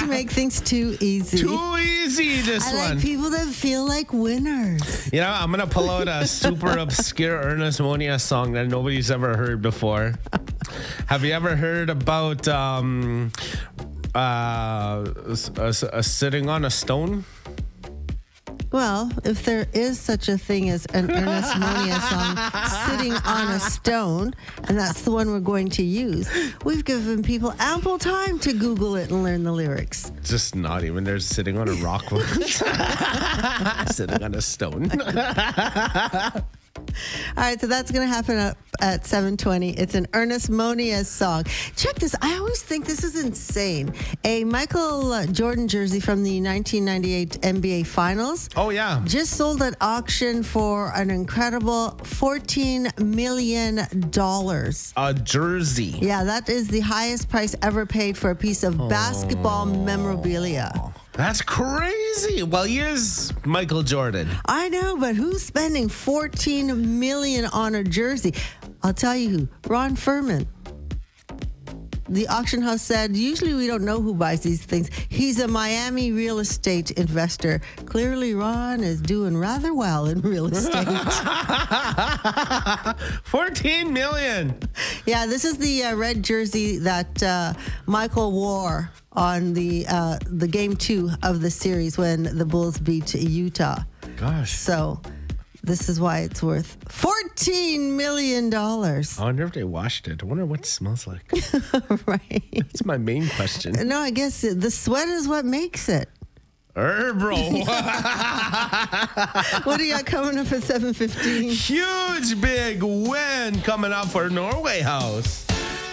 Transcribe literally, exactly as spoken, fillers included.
to make things too easy. Too easy, this I one. like people that feel like winners. You know, I'm going to pull out a super obscure Ernest Monia song that nobody's ever heard before. Have you ever heard about um, uh, a, a, a sitting on a stone? Well, if there is such a thing as an Ernest Monia song, Sitting on a Stone, and that's the one we're going to use, we've given people ample time to Google it and learn the lyrics. Just not even. They're sitting on a rock. Sitting on a stone. All right, so that's going to happen at, at seven twenty. It's an Ernest Monia song. Check this. I always think this is insane. A Michael uh, Jordan jersey from the nineteen ninety-eight N B A Finals. Oh, yeah. Just sold at auction for an incredible fourteen million dollars. A jersey. Yeah, that is the highest price ever paid for a piece of basketball memorabilia. That's crazy. Well, he is Michael Jordan. I know, but who's spending fourteen million dollars on a jersey? I'll tell you who. Ron Furman. The auction house said, usually we don't know who buys these things. He's a Miami real estate investor. Clearly, Ron is doing rather well in real estate. fourteen million. Yeah, this is the uh, red jersey that uh, Michael wore on the uh, the game two of the series when the Bulls beat Utah. Gosh. So this is why it's worth fourteen million dollars. I wonder if they washed it. I wonder what it smells like. Right. That's my main question. No, I guess it, the sweat is what makes it. Er, bro. What do you got coming up at seven fifteen? Huge big win coming up for Norway House.